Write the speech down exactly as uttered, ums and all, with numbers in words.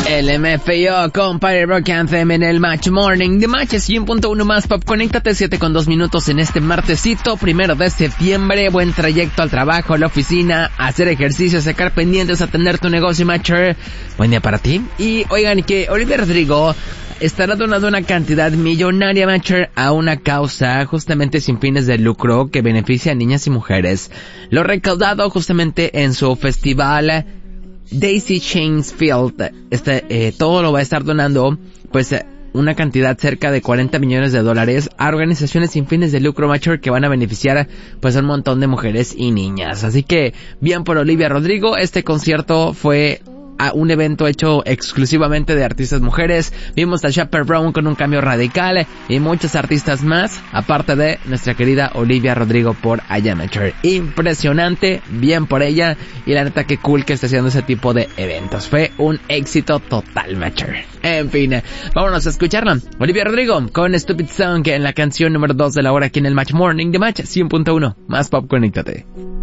El M F O con Party Rock Anthem en el Match Morning. The Match es cien punto uno más pop. Conéctate siete con dos minutos en este martesito, primero de septiembre. Buen trayecto al trabajo, a la oficina, hacer ejercicio, sacar pendientes, atender tu negocio, Matcher. Buen día para ti. Y oigan, que Olivia Rodrigo estará donando una cantidad millonaria, Matcher, a una causa justamente sin fines de lucro que beneficia a niñas y mujeres. Lo recaudado justamente en su festival Daisy Chains Field, este, eh, todo lo va a estar donando, pues, eh, una cantidad cerca de cuarenta millones de dólares a organizaciones sin fines de lucro, Matcher, que van a beneficiar, pues, a un montón de mujeres y niñas. Así que, bien por Olivia Rodrigo. Este concierto fue a un evento hecho exclusivamente de artistas mujeres. Vimos a Chappell Brown con un cambio radical y muchos artistas más, aparte de nuestra querida Olivia Rodrigo por allá, Matcher. Impresionante, bien por ella, y la neta que cool que esté haciendo ese tipo de eventos. Fue un éxito total, Matcher. En fin, vámonos a escucharla. Olivia Rodrigo con Stupid Song en la canción número dos de la hora aquí en el Match Morning de Match cien punto uno. Más pop, conéctate.